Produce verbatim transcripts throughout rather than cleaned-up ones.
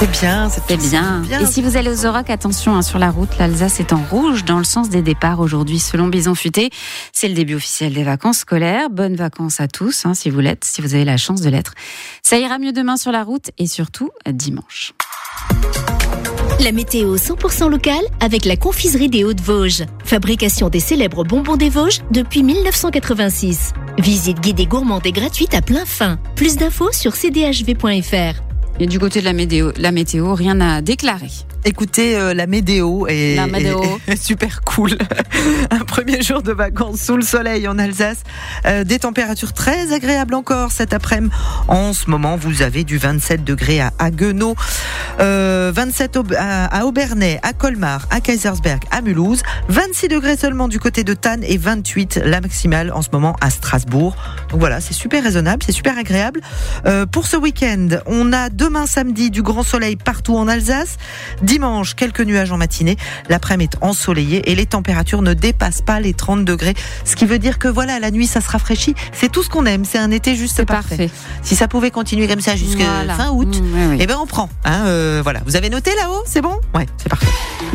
C'est bien, c'est C'est bien. bien. Et si vous allez aux Aurochs, attention, hein, sur la route, l'Alsace est en rouge dans le sens des départs aujourd'hui. Selon Bison Futé, c'est le début officiel des vacances scolaires. Bonnes vacances à tous, hein, si vous l'êtes, si vous avez la chance de l'être. Ça ira mieux demain sur la route et surtout dimanche. La météo cent pour cent locale avec la confiserie des Hauts-de-Vosges. Fabrication des célèbres bonbons des Vosges depuis dix-neuf cent quatre-vingt-six. Visite guidée gourmande et gratuite à plein fin. Plus d'infos sur c d h v point f r. Et du côté de la météo, la météo, rien à déclarer. Écoutez, euh, la météo est, La météo. est super cool. Un premier jour de vacances sous le soleil en Alsace. Euh, des températures très agréables encore cet après-midi. En ce moment, vous avez du vingt-sept degrés à Haguenau, euh, vingt-sept au, à, à Obernai, à Colmar, à Kaisersberg, à Mulhouse, vingt-six degrés seulement du côté de Thann et vingt-huit la maximale en ce moment à Strasbourg. Donc voilà, c'est super raisonnable, c'est super agréable. Euh, pour ce week-end, on a demain samedi du grand soleil partout en Alsace. Dimanche, quelques nuages en matinée. L'après-midi est ensoleillé et les températures ne dépassent pas les trente degrés. Ce qui veut dire que voilà, la nuit, ça se rafraîchit. C'est tout ce qu'on aime. C'est un été juste C'est parfait. parfait. Si ça pouvait continuer comme ça jusqu'à Voilà. fin août, Mmh, oui, oui. eh ben on prend. Hein, euh, voilà. Vous avez noté là-haut? C'est bon? Ouais, c'est parfait.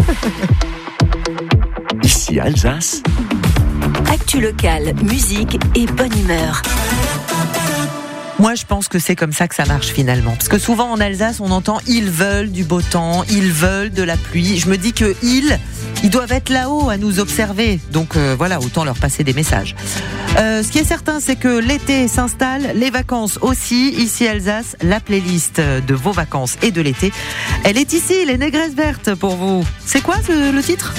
Ici Alsace. Actu locale, musique et bonne humeur. Moi, je pense que c'est comme ça que ça marche finalement. Parce que souvent en Alsace, on entend « ils veulent du beau temps, ils veulent de la pluie ». Je me dis que ils, ils doivent être là-haut à nous observer. Donc euh, voilà, autant leur passer des messages. Euh, ce qui est certain, c'est que l'été s'installe, les vacances aussi. Ici Alsace, la playlist de vos vacances et de l'été, elle est ici, les négresses vertes pour vous. C'est quoi ce, le titre ?